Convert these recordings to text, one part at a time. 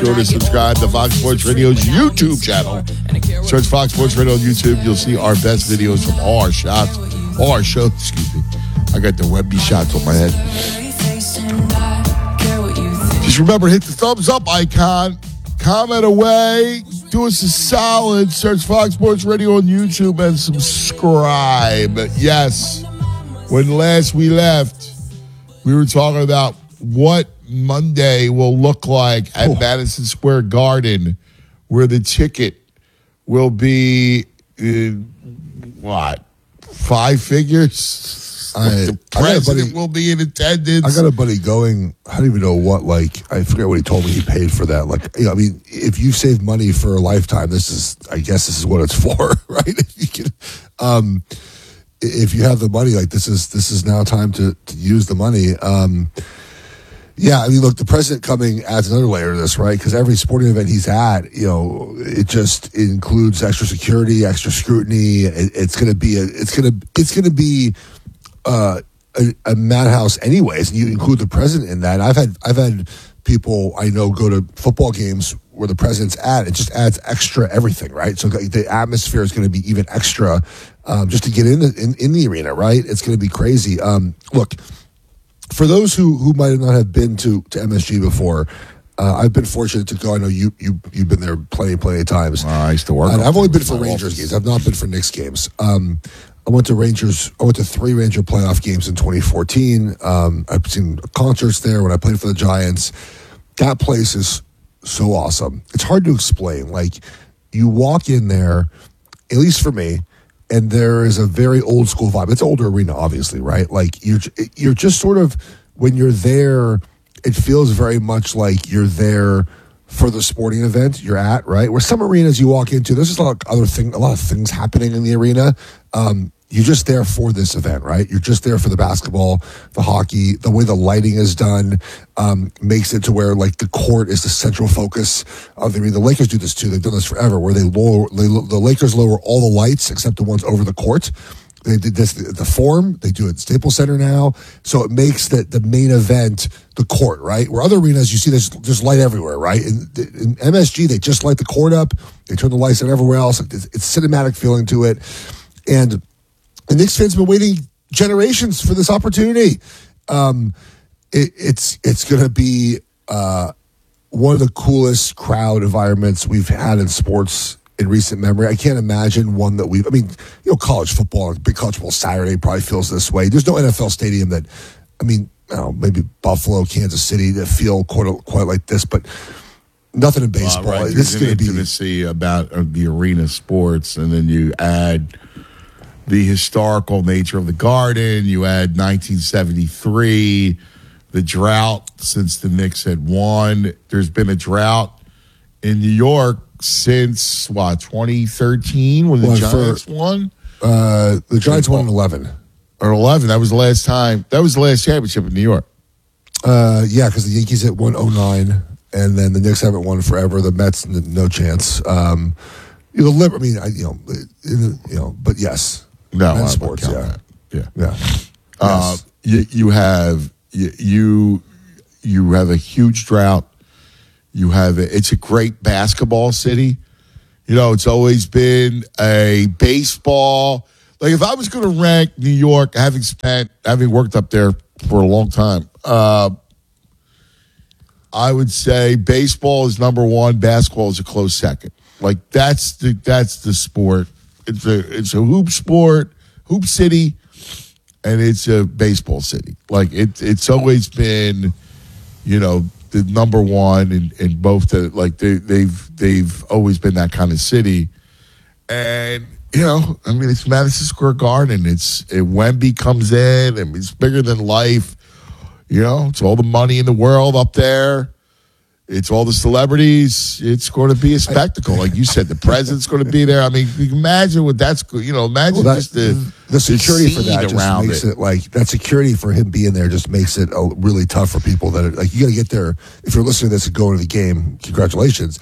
sure to subscribe to Fox Sports Radio's YouTube channel. Search Fox Sports Radio on YouTube. You'll see our best videos from all our shots, all our shows. Excuse me. I got the Wemby shots on my head. Just remember, hit the thumbs up icon. Comment away. Do us a solid. Search Fox Sports Radio on YouTube and subscribe. Yes. When last we left, we were talking about what Monday will look like at Madison Square Garden, where the ticket will be, what, 5 figures? The president will be in attendance. I got a buddy going, I don't even know what, I forget what he told me he paid for that. If you save money for a lifetime, I guess this is what it's for, right? If you have the money, this is now time to use the money. Look, the president coming adds another layer to this, right? Because every sporting event he's at, it just includes extra security, extra scrutiny. It's going to be a madhouse anyways. And you include the president in that. I've had people I know go to football games where the president's at. It just adds extra everything, right? So the atmosphere is going to be even extra just to get in the arena, right? It's going to be crazy. Look, for those who might not have been to MSG before, I've been fortunate to go. I know you've been there plenty of times. I used to work. I've only been for Rangers games. I've not been for Knicks games. I went to 3 Ranger playoff games in 2014. I've seen concerts there when I played for the Giants. That place is so awesome. It's hard to explain. You walk in there, at least for me, and there is a very old school vibe. It's an older arena, obviously, right? You're just sort of, when you're there, it feels very much like you're there for the sporting event you're at, right? Where some arenas you walk into, there's just a lot of things happening in the arena. You're just there for this event, right? You're just there for the basketball, the hockey, the way the lighting is done makes it to where the court is the central focus of the arena. The Lakers do this too. They've done this forever, where the Lakers lower all the lights except the ones over the court. They did this the Forum. They do it at Staples Center now. So it makes the main event the court, right? Where other arenas, you see there's light everywhere, right? In MSG, they just light the court up. They turn the lights on everywhere else. It's cinematic feeling to it. And the Knicks fans have been waiting generations for this opportunity. It's going to be one of the coolest crowd environments we've had in sports in recent memory. I can't imagine one that college football, big college football Saturday probably feels this way. There's no NFL stadium that, maybe Buffalo, Kansas City that feel quite like this, but nothing in baseball. Right. This is going to be intimacy about the arena sports, and then you add the historical nature of the Garden. You add 1973, the drought since the Knicks had won. There's been a drought in New York since, 2013 when the Giants won? The Giants won in 11. Or 11. That was the last time. That was the last championship in New York. Because the Yankees had won 09, and then the Knicks haven't won forever. The Mets, no chance. But yes. No, men's sports, yeah. Yes. You have a huge drought. It's a great basketball city. It's always been a baseball. If I was going to rank New York, having worked up there for a long time, I would say baseball is number one. Basketball is a close second. That's the sport. It's a hoop sport, hoop city, and it's a baseball city. It's always been, the number one in both they've always been that kind of city. And it's Madison Square Garden. Wemby comes in and it's bigger than life. It's all the money in the world up there. It's all the celebrities. It's going to be a spectacle. Like you said, the president's going to be there. You can imagine what that's, imagine just the security for that just makes it that security for him being there just makes it really tough for people that are, you got to get there. If you're listening to this and going to the game, congratulations.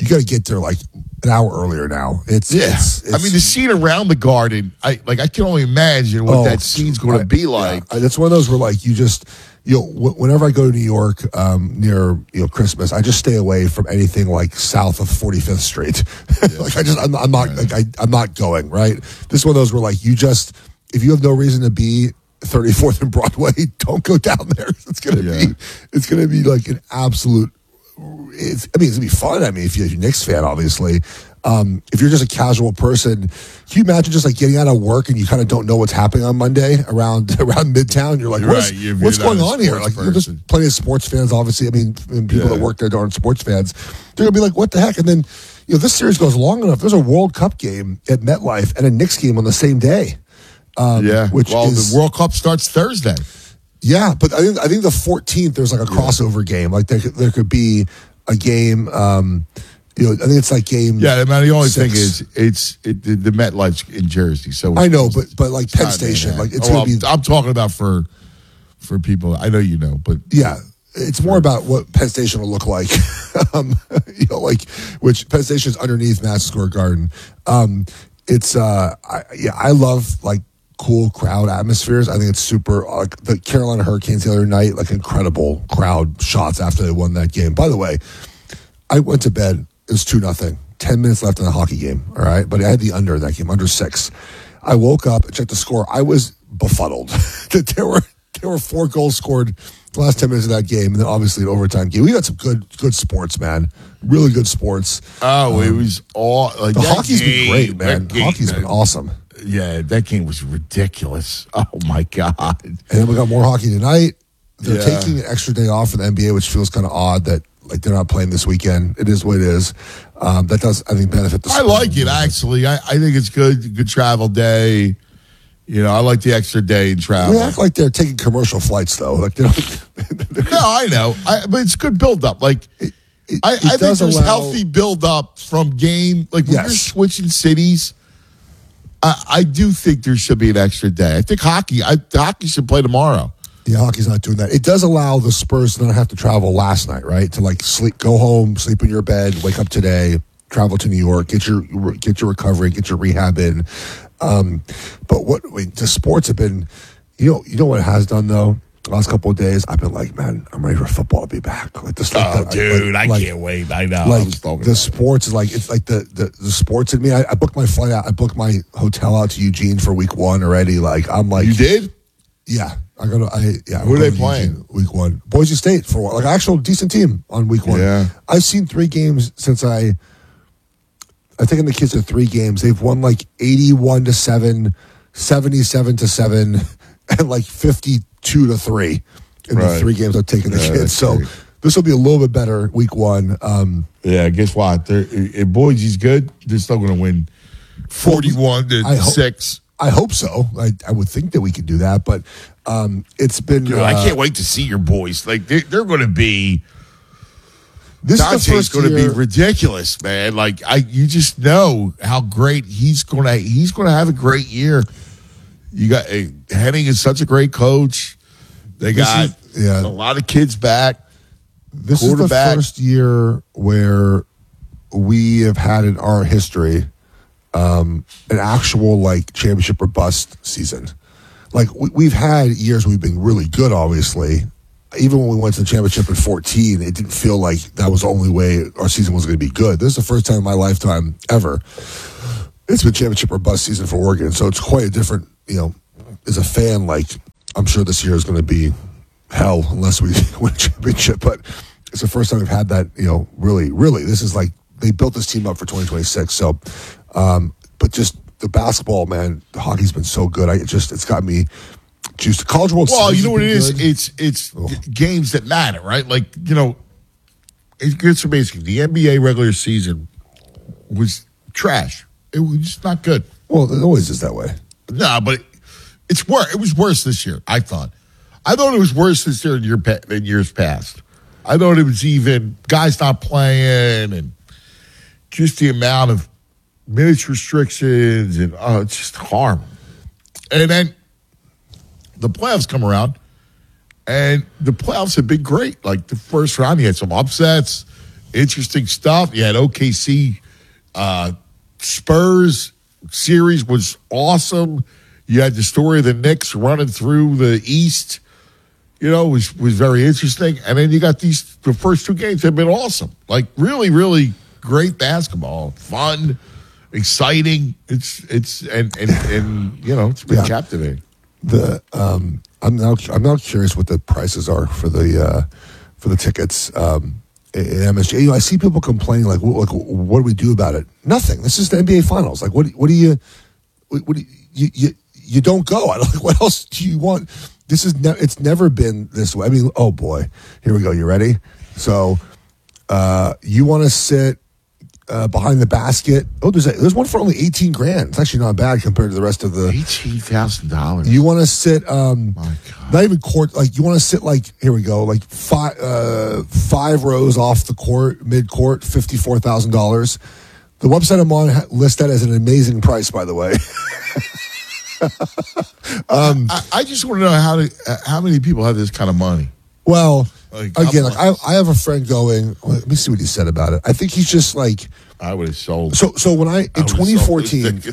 you got to get there like an hour earlier now. It's I mean, the scene around the Garden, I can only imagine what that scene's going to be like. Yeah. That's one of those where like whenever I go to New York near Christmas, I just stay away from anything like south of 45th Street. Like I'm not going, right. This is one of those where like if you have no reason to be 34th and Broadway, don't go down there. It's gonna be like an absolute. It's gonna be fun. I mean, if you're a Knicks fan, obviously. If you're just a casual person, can you imagine just like getting out of work and you kind of don't know what's happening on Monday around Midtown? You're like, what's going on here? Like, there's plenty of sports fans, obviously. I mean, people that work there aren't sports fans. They're gonna be like, what the heck? And then this series goes long enough. There's a World Cup game at MetLife and a Knicks game on the same day. The World Cup starts Thursday. Yeah, but I think the 14th there's like a crossover game. Like there could be a game. I think it's like game. Yeah, man. The only thing is, the MetLife's in Jersey, so I know, but like Penn Station, like it's gonna be. I'm talking about for people. I know but yeah. It's more about what Penn Station will look like, which Penn Station is underneath Madison Square Garden. I love like cool crowd atmospheres. I think it's super. Like the Carolina Hurricanes the other night, like incredible crowd shots after they won that game. By the way, I went to bed. It was 2-0. 10 minutes left in the hockey game. All right, but I had the under in that game, under 6. I woke up and checked the score. I was befuddled that there were 4 goals scored the last 10 minutes of that game, and then obviously an overtime game. We got some good sports, man. Really good sports. Oh, it was all like the hockey's been great, man. Hockey's been awesome. Yeah, that game was ridiculous. Oh my god! And then we got more hockey tonight. They're taking an extra day off for the NBA, which feels kind of odd that like they're not playing this weekend. It is what it is. That does, I think, benefit the sport. I like it actually. I think it's good. Good travel day. I like the extra day in travel. They act like they're taking commercial flights though. Like they don't. No, I know. But it's good build up. Like I think there's healthy build up from game. Like when you're switching cities. I do think there should be an extra day. I think hockey should play tomorrow. Yeah, hockey's not doing that. It does allow the Spurs to not have to travel last night, right? To like sleep, go home, sleep in your bed, wake up today, travel to New York, get your recovery, get your rehab in. But the sports have been, you know what it has done though. The last couple of days, I've been like, man, I'm ready for football to be back. Like this, I can't wait. I know. Like the sports is like it's like the sports in me. I booked my flight out. I booked my hotel out to Eugene for week 1 already. Like I'm like, you did? Yeah, Who are they playing? Week 1, Boise State for like actual decent team on week 1. Yeah, I've seen 3 games since I've taken the kids to 3 games. They've won like 81-7, 77-7, and like 52-3 in the 3 games I've taken the kids. So this will be a little bit better week 1. Guess what? Boise's good. They're still going to win 41-6. I hope so. I would think that we could do that, but it's been. Dude, I can't wait to see your boys. Like they're going to be. Dante's going to be ridiculous, man. Like you just know how great he's going to have a great year. You got Henning is such a great coach. They got a lot of kids back. This is the first year where we have had in our history an actual like championship or bust season. Like we've had years we've been really good, obviously. Even when we went to the championship in 2014, it didn't feel like that was the only way our season was going to be good. This is the first time in my lifetime ever it's been championship or bust season for Oregon. So it's quite a different, as a fan, like I'm sure this year is going to be hell unless we win a championship. But it's the first time we've had that, really, this is like they built this team up for 2026. So, but just the basketball, man, the hockey's been so good. It's got me juiced. College World Series. Well, you know what it is? It's games that matter, right? Like, it's basically the NBA regular season was trash. It was just not good. Well, it always is that way. No, but it's worse. It was worse this year, I thought. I thought it was worse this year than years past. I thought it was even guys not playing and just the amount of minutes restrictions and it's just horrible. And then the playoffs come around, and the playoffs have been great. Like the first round, you had some upsets. interesting stuff. You had OKC Spurs series was awesome. You had the story of the Knicks running through the East. Was very interesting. And then you got the first two games have been awesome. Like really, really great basketball, fun, exciting. It's been captivating. I'm now curious what the prices are for the tickets in MSG. I see people complaining like what do we do about it? Nothing. This is the NBA Finals. Like what do you don't go? What else do you want? This is it's never been this way. I mean, oh boy, here we go. You ready? So you want to sit behind the basket? Oh, there's one for only $18,000. It's actually not bad compared to the rest of the $18,000. You want to sit? My God. Not even court. Like you want to sit like here we go. Like five rows off the court, mid court, $54,000. The website I'm on lists that as an amazing price. By the way. I just want to know how many people have this kind of money. Well, I have a friend going. Let me see what he said about it. I think he's just like I would have sold. So when in 2014,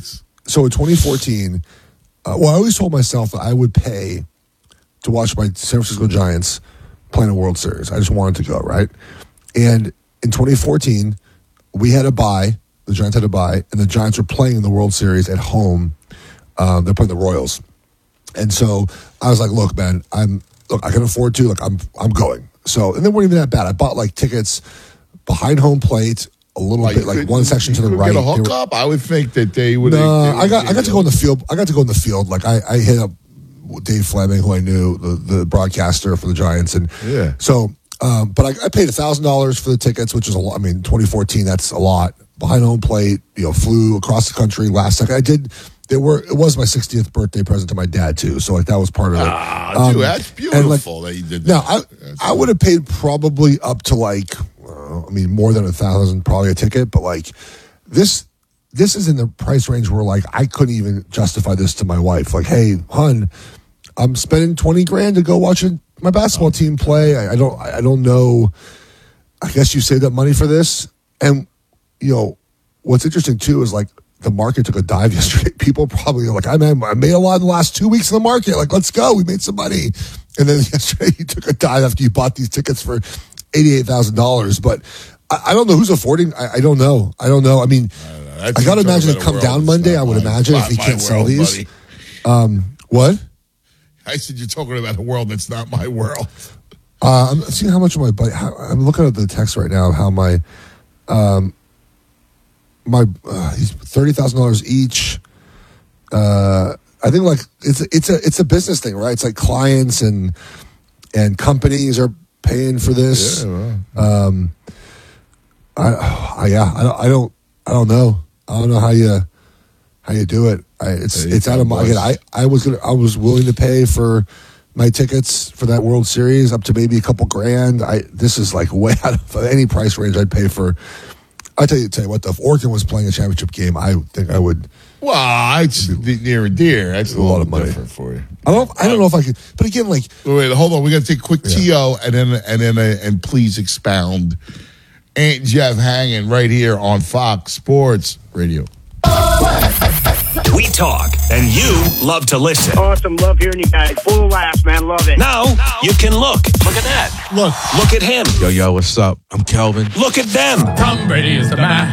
I always told myself that I would pay to watch my San Francisco Giants play in a World Series. I just wanted to go, right? And in 2014, we had a bye. The Giants had a bye, and the Giants were playing in the World Series at home. They're playing the Royals, and so I was like, "Look, man, I can afford to. Like, I'm going." So, and they weren't even that bad. I bought like tickets behind home plate, a little bit, like one section to the right. Get a hookup? I would think that they would. No, I got to go in the field. I got to go in the field. Like I hit up Dave Fleming, who I knew, the broadcaster for the Giants, and yeah. So, but I paid $1,000 for the tickets, which is a lot. I mean, 2014, that's a lot. Behind home plate, flew across the country last second. I did. It was my 60th birthday present to my dad too, so like that was part of it. Dude, that's beautiful that you did that. Now I would have paid probably up to like, more than $1,000 probably a ticket, but like this is in the price range where like I couldn't even justify this to my wife. Like, hey, hun, I'm spending $20,000 to go watch my basketball team play. I don't know. I guess you saved up money for this, and what's interesting too is like. The market took a dive yesterday. People probably are like, I made a lot in the last 2 weeks in the market. Like, let's go. We made some money. And then yesterday you took a dive after you bought these tickets for $88,000. But I don't know who's affording. I don't know. I mean, I got to imagine it come down Monday. I would imagine if we can't sell these. What? I said you're talking about a world that's not my world. I'm seeing how much of my buddy. I'm looking at the text right now. How my $30,000 each. I think like it's a business thing, right? It's like clients and companies are paying for this. Yeah, I don't know. I don't know how you do it. It's out of my. Again, I was willing to pay for my tickets for that World Series up to maybe a couple grand. This is like way out of any price range I'd pay for. I tell you what, if Oregon was playing a championship game, I think I would. Well, it's near and dear. That's a lot of money for you. I don't know if I could. But again, like, wait, hold on. We got to take a quick TO and please expound. Ain't Jeff hanging right here on Fox Sports Radio. We talk, and you love to listen. Awesome. Love hearing you guys. Full of laughs, man. Love it. Now you can look. Look at that. Look at him. Yo, what's up? I'm Kelvin. Look at them. Tom Brady is the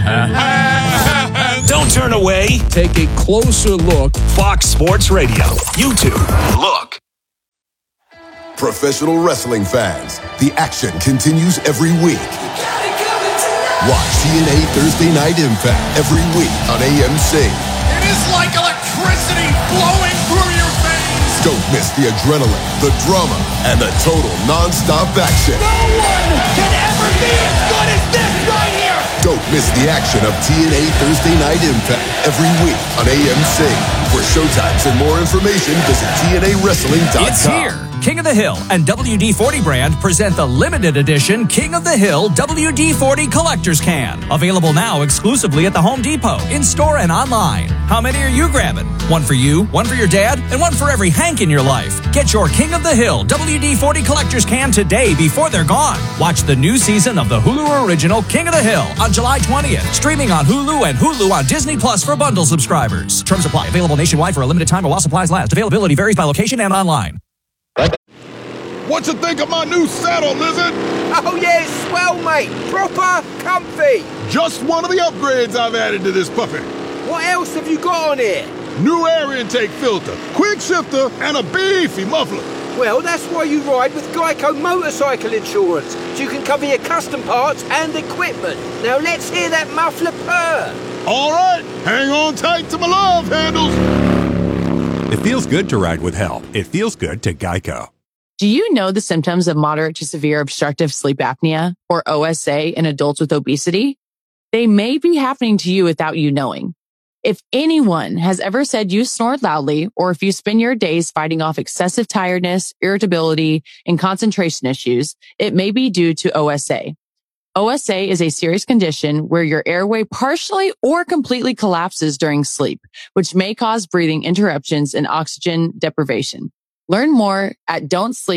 man. Don't turn away. Take a closer look. Fox Sports Radio. YouTube. Look. Professional wrestling fans, the action continues every week. Watch TNA Thursday Night Impact every week on AMC. It is like electricity flowing through your veins. Don't miss the adrenaline, the drama, and the total non-stop action. No one can ever be as good as this right here. Don't miss the action of TNA Thursday Night Impact every week on AMC. For showtimes and more information, visit TNAWrestling.com. It's here. King of the Hill and WD-40 brand present the limited edition King of the Hill WD-40 Collector's Can. Available now exclusively at the Home Depot, in-store and online. How many are you grabbing? One for you, one for your dad, and one for every Hank in your life. Get your King of the Hill WD-40 Collector's Can today before they're gone. Watch the new season of the Hulu original King of the Hill on July 20th. Streaming on Hulu and Hulu on Disney Plus for bundle subscribers. Terms apply. Available nationwide for a limited time while supplies last. Availability varies by location and online. What you think of my new saddle, Lizard? Oh, yeah, it's swell, mate. Proper comfy. Just one of the upgrades I've added to this puppy. What else have you got on here? New air intake filter, quick shifter, and a beefy muffler. Well, that's why you ride with Geico Motorcycle Insurance, so you can cover your custom parts and equipment. Now let's hear that muffler purr. All right, hang on tight to my love handles. It feels good to ride with help. It feels good to Geico. Do you know the symptoms of moderate to severe obstructive sleep apnea, or OSA, in adults with obesity? They may be happening to you without you knowing. If anyone has ever said you snore loudly, or if you spend your days fighting off excessive tiredness, irritability, and concentration issues, it may be due to OSA. OSA is a serious condition where your airway partially or completely collapses during sleep, which may cause breathing interruptions and oxygen deprivation. Learn more at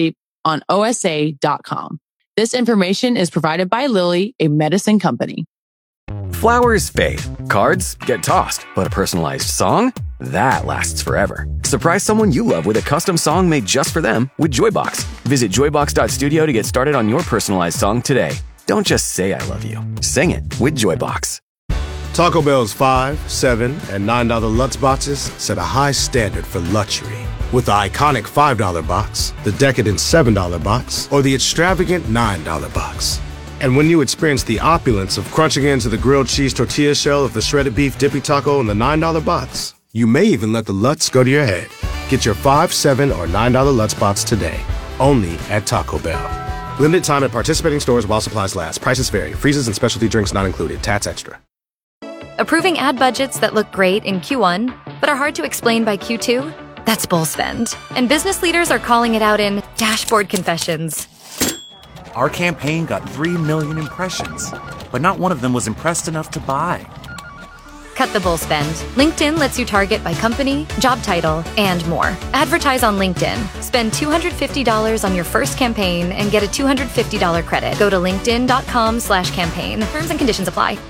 don'tsleeponosa.com. This information is provided by Lilly, a medicine company. Flowers fade, cards get tossed, but a personalized song? That lasts forever. Surprise someone you love with a custom song made just for them with Joybox. Visit joybox.studio to get started on your personalized song today. Don't just say I love you. Sing it with Joybox. Taco Bell's $5, $7, and $9 Lutz boxes set a high standard for luxury. With the iconic $5 box, the decadent $7 box, or the extravagant $9 box. And when you experience the opulence of crunching into the grilled cheese tortilla shell of the shredded beef dippy taco in the $9 box, you may even let the Lutz go to your head. Get your $5, $7, or $9 Lutz box today, only at Taco Bell. Limited time at participating stores while supplies last. Prices vary. Freezes and specialty drinks not included. Tats extra. Approving ad budgets that look great in Q1, but are hard to explain by Q2? That's bull spend. And business leaders are calling it out in dashboard confessions. Our campaign got 3 million impressions, but not one of them was impressed enough to buy. Cut the bull spend. LinkedIn lets you target by company, job title, and more. Advertise on LinkedIn. Spend $250 on your first campaign and get a $250 credit. Go to linkedin.com/campaign. Terms and conditions apply.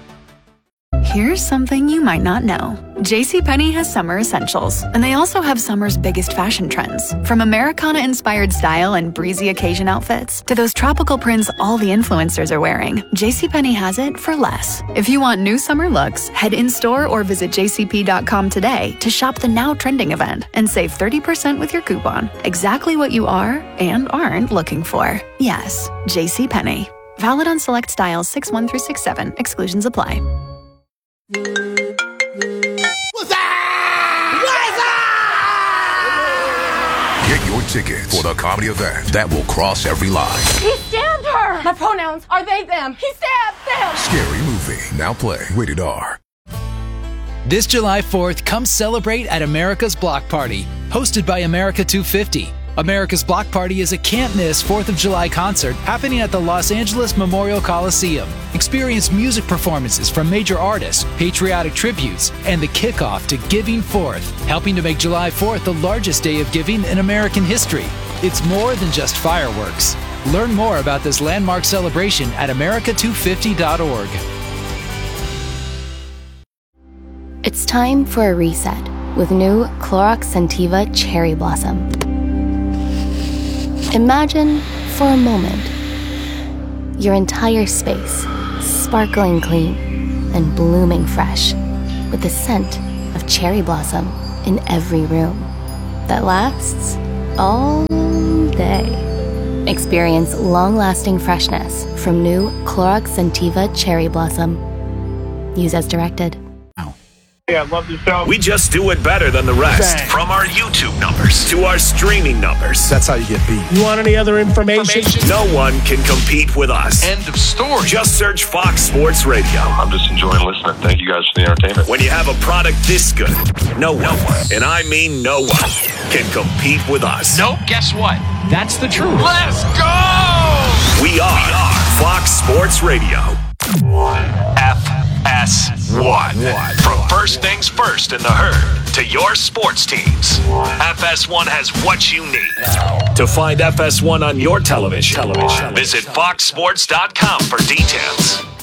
Here's something you might not know. JCPenney has summer essentials, and they also have summer's biggest fashion trends. From Americana-inspired style and breezy occasion outfits to those tropical prints all the influencers are wearing, JCPenney has it for less. If you want new summer looks, head in-store or visit jcp.com today to shop the now trending event and save 30% with your coupon. Exactly what you are and aren't looking for. Yes, JCPenney. Valid on select styles 6-1 through 6-7. Exclusions apply. Get your tickets for the comedy event that will cross every line. He stabbed her! My pronouns are they, them. He stabbed them! Scary movie. Now play. Rated R. This July 4th, come celebrate at America's Block Party, hosted by America 250. America's Block Party is a can't-miss 4th of July concert happening at the Los Angeles Memorial Coliseum. Experience music performances from major artists, patriotic tributes, and the kickoff to Giving Forth, helping to make July 4th the largest day of giving in American history. It's more than just fireworks. Learn more about this landmark celebration at america250.org. It's time for a reset with new Clorox Scentiva Cherry Blossom. Imagine, for a moment, your entire space sparkling clean and blooming fresh with the scent of cherry blossom in every room that lasts all day. Experience long-lasting freshness from new Clorox Scentiva Cherry Blossom. Use as directed. Yeah, I love the show. We just do it better than the rest. Bang. From our YouTube numbers to our streaming numbers. That's how you get beat. You want any other information? No one can compete with us. End of story. Just search Fox Sports Radio. I'm just enjoying listening. Thank you guys for the entertainment. When you have a product this good, no one, and I mean no one, can compete with us. Nope, guess what? That's the truth. Let's go! We are Fox Sports Radio. FS1. From first things first in the herd to your sports teams, FS1 has what you need. To find FS1 on your television, Visit foxsports.com for details.